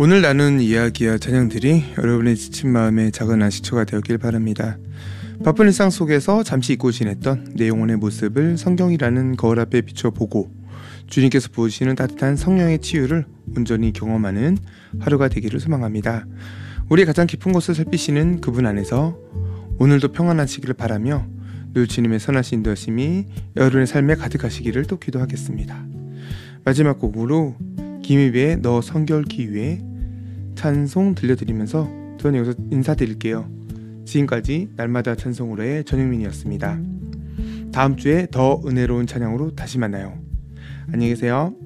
오늘 나눈 이야기와 찬양들이 여러분의 지친 마음에 작은 안식처가 되었길 바랍니다. 바쁜 일상 속에서 잠시 잊고 지냈던 내 영혼의 모습을 성경이라는 거울 앞에 비춰보고 주님께서 부으시는 따뜻한 성령의 치유를 온전히 경험하는 하루가 되기를 소망합니다. 우리 가장 깊은 곳을 살피시는 그분 안에서 오늘도 평안하시기를 바라며 늘 주님의 선하신 인도하심이 여러분의 삶에 가득하시기를 또 기도하겠습니다. 마지막 곡으로 김희배의 너 성결기 위해 찬송 들려드리면서 저는 여기서 인사드릴게요. 지금까지 날마다 찬송으로의 전영민이었습니다. 다음 주에 더 은혜로운 찬양으로 다시 만나요. 안녕히 계세요.